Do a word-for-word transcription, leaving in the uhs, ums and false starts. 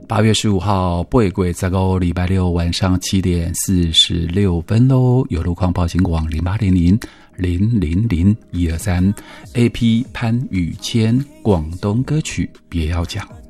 八月十五号，八月十五礼拜六晚上七点四十六分喽。有路况报警网零八零零零零零一二三 A P 潘宇谦广东歌曲别要讲。